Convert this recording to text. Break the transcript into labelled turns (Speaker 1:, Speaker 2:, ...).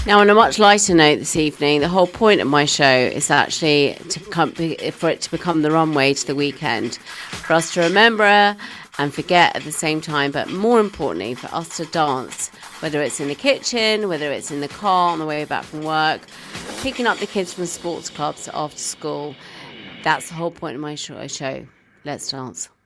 Speaker 1: Now, on a much lighter note this evening, the whole point of my show is actually for it to become the runway to the weekend, for us to remember and forget at the same time, but more importantly, for us to dance, whether it's in the kitchen, whether it's in the car on the way back from work, picking up the kids from sports clubs after school. That's the whole point of my show. Let's dance.